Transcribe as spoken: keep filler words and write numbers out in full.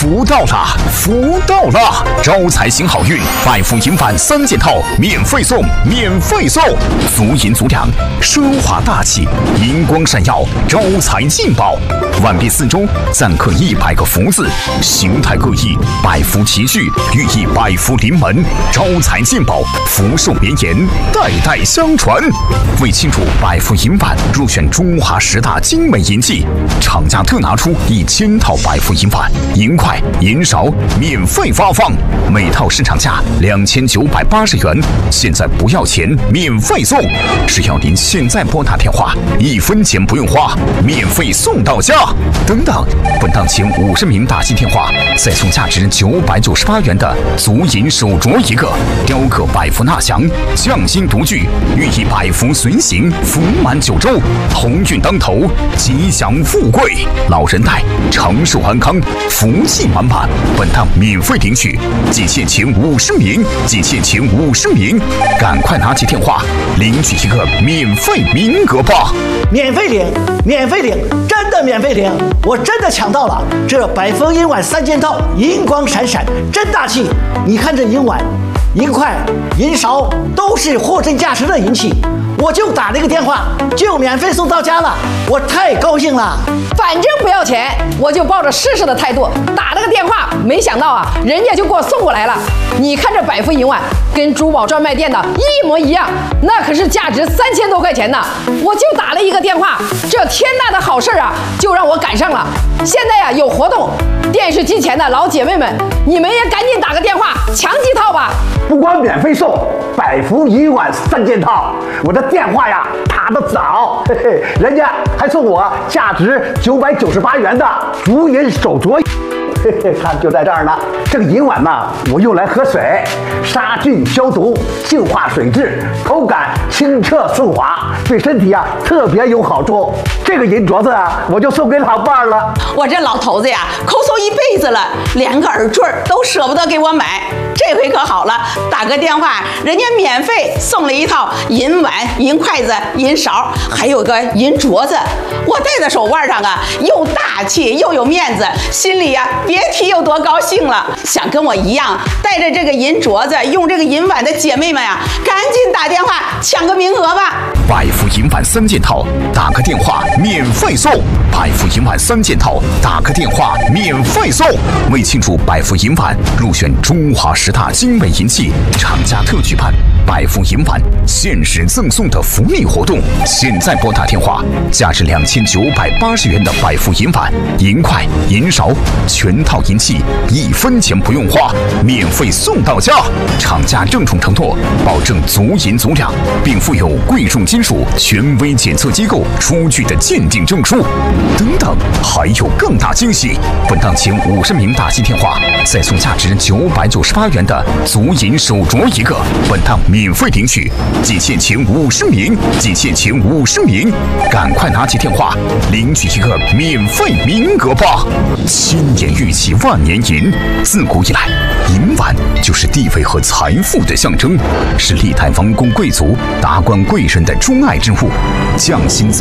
福到了，福到了！招财行好运，百福银碗三件套免费送，免费送！足银足两，奢华大气，银光闪耀，招财进宝。碗壁四周錾刻一百个福字，形态各异，百福齐聚，寓意百福临门，招财进宝，福寿绵延，代代相传。为庆祝百福银碗入选中华十大精美银器，厂家特拿出一千套百福银碗，银块、银勺免费发放，每套市场价两千九百八十元，现在不要钱，免费送！只要您现在拨打电话，一分钱不用花，免费送到家。等等，本档前五十名打进电话，再送价值九百九十八元的足银手镯一个，雕刻百福纳祥，匠心独具，寓意百福随行，福满九州，鸿运当头，吉祥富贵，老人带长寿安康，福气满满。本档免费领取，仅限前五十名，仅限前五十名，赶快拿起电话领取一个免费名额吧！ 免费领，免费领，真的免费领！我真的抢到了这百福银碗三件套，银光闪闪，真大气！你看这银碗、银块、银勺都是货真价实的银器，我就打了一个电话，就免费送到家了，我太高兴了。 反正不要钱，我就抱着试试的态度打了个电话，没想到啊，人家就给我送过来了。你看这百福银碗跟珠宝专卖店的一模一样，那可是价值三千多块钱呢。我就打了一个电话，这天大的好事啊，就让我赶上了。现在呀、啊、有活动，电视机前的老姐妹们，你们也赶紧打个电话抢几套吧。 不光免费送百福银碗三件套，我的电话呀打得早，嘿嘿，人家还送我价值九百九十八元的足银手镯。嘿嘿，看就在这儿呢。这个银碗呢，我用来喝水，杀菌消毒，净化水质，口感清澈顺滑，对身体啊特别有好处。这个银镯子啊，我就送给老伴儿了。 我这老头子呀，抠搜一辈子了，连个耳坠都舍不得给我买。这回可好了，打个电话，人家免费送了一套银碗、银筷子、银勺，还有个银镯子。我戴在手腕上啊，又大气又有面子，心里呀、啊、别提有多高兴了。想跟我一样带着这个银镯子、用这个银碗的姐妹们呀、啊，赶紧打电话抢个名额吧！ 百福银碗三件套，打个电话免费送！百福银碗三件套，打个电话免费送！为庆祝百福银碗入选中华十大精美银器，厂家特举办百福银碗限时赠送的福利活动。现在拨打电话，价值两千九百八十元的百福银碗、银筷、银勺全套银器，一分钱不用花，免费送到家。厂家郑重承诺，保证足银足两，并附有贵重金属权威检测机构出具的鉴定证书。等等，还有更大惊喜！本档前五十名打进电话，再送价值九百九十八元的足银手镯一个。本档免费领取，仅限前五十名，仅限前五十名，赶快拿起电话领取一个免费名额吧！千年玉器万年银，自古以来，银碗就是地位和财富的象征，是历代王公贵族、达官贵人的钟爱之物，匠心。